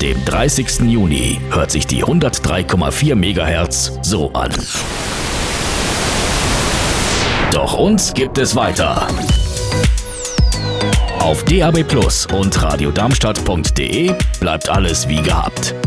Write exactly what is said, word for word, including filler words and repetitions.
dem dreißigsten Juni hört sich die hundertdrei Komma vier Megahertz so an. Doch uns gibt es weiter. Auf D A B Plus und radio darmstadt punkt de bleibt alles wie gehabt.